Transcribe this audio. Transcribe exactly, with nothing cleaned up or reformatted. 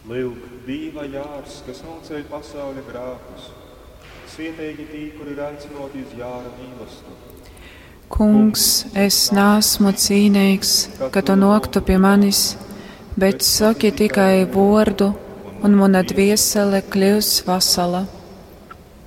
Lūk, Dieva jārs, kas nocēļ pasauli grēkus, svietīgi tī, kuri ir aicināti uz jāra mīlestību. Kungs, es neesmu cienīgs, ka tu noktu pie manis, bet saki tikai vārdu, un mana dviesele kļūs vesela.